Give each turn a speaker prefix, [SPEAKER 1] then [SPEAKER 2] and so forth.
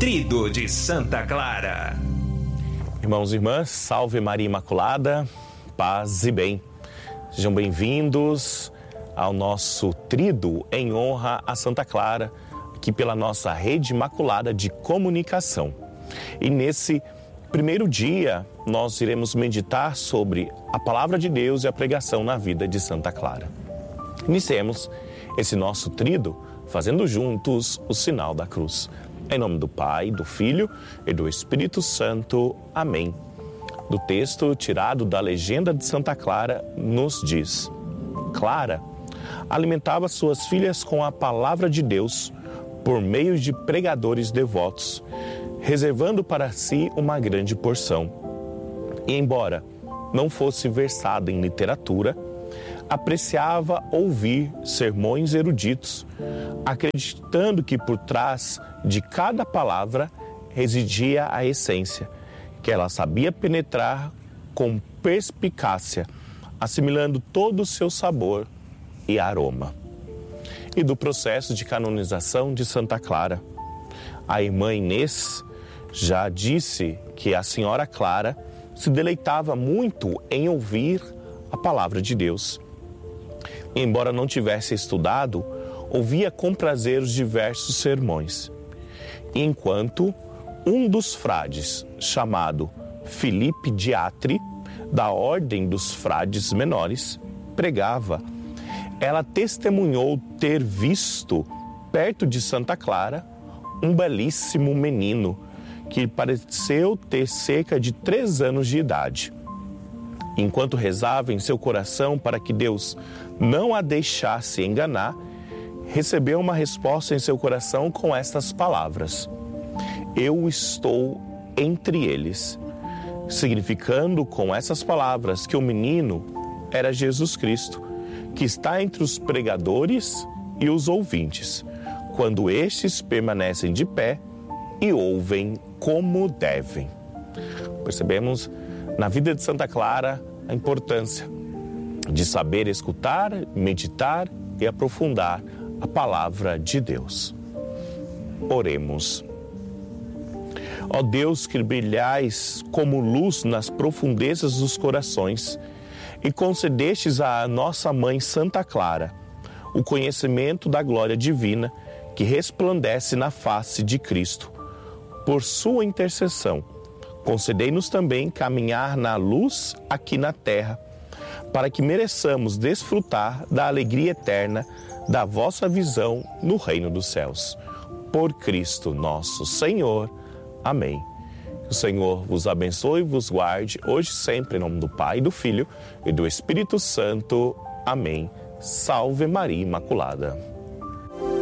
[SPEAKER 1] Trido de Santa Clara.
[SPEAKER 2] Irmãos e irmãs, salve Maria Imaculada, paz e bem. Sejam bem-vindos ao nosso Trido em honra a Santa Clara, aqui pela nossa rede imaculada de comunicação. E nesse primeiro dia, nós iremos meditar sobre a Palavra de Deus e a pregação na vida de Santa Clara. Iniciemos esse nosso Trido fazendo juntos o sinal da cruz. Em nome do Pai, do Filho e do Espírito Santo. Amém. Do texto tirado da legenda de Santa Clara, nos diz: Clara alimentava suas filhas com a palavra de Deus por meio de pregadores devotos, reservando para si uma grande porção. E embora não fosse versada em literatura, apreciava ouvir sermões eruditos, acreditando que por trás de cada palavra residia a essência, que ela sabia penetrar com perspicácia, assimilando todo o seu sabor e aroma. E do processo de canonização de Santa Clara, a irmã Inês já disse que a senhora Clara se deleitava muito em ouvir a palavra de Deus. Embora não tivesse estudado, ouvia com prazer os diversos sermões. Enquanto um dos frades, chamado Filipe de Atri, da ordem dos frades menores, pregava, ela testemunhou ter visto, perto de Santa Clara, um belíssimo menino que pareceu ter cerca de 3 anos de idade. Enquanto rezava em seu coração para que Deus não a deixasse enganar, recebeu uma resposta em seu coração com estas palavras: Eu estou entre eles, significando com essas palavras que o menino era Jesus Cristo, que está entre os pregadores e os ouvintes, quando estes permanecem de pé e ouvem como devem. Percebemos na vida de Santa Clara a importância de saber escutar, meditar e aprofundar a palavra de Deus. Oremos. Ó Deus, que brilhais como luz nas profundezas dos corações e concedestes à nossa mãe Santa Clara o conhecimento da glória divina que resplandece na face de Cristo. Por sua intercessão, concedei-nos também caminhar na luz aqui na terra, para que mereçamos desfrutar da alegria eterna da vossa visão no reino dos céus. Por Cristo nosso Senhor. Amém. Que o Senhor vos abençoe e vos guarde, hoje e sempre, em nome do Pai, do Filho e do Espírito Santo. Amém. Salve Maria Imaculada.